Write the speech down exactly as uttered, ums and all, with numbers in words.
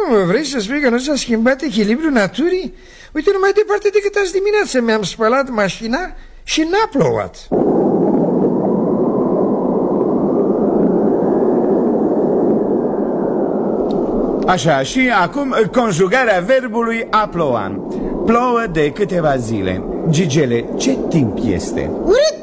Cum, vrei să spui că nu s-a schimbat echilibrul naturii? Uite, numai departe decât azi dimineață mi-am spălat mașina și n-a plouat. Așa, și acum conjugarea verbului a ploua. Plouă de câteva zile. Gigele, ce timp este? Urât!